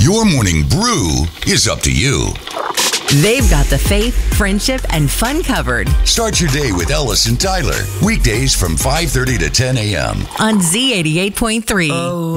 Your morning brew is up to you. They've got the faith, friendship, and fun covered Start your day with Ellis and Tyler. Weekdays from 5:30 to 10 a.m. on Z88.3.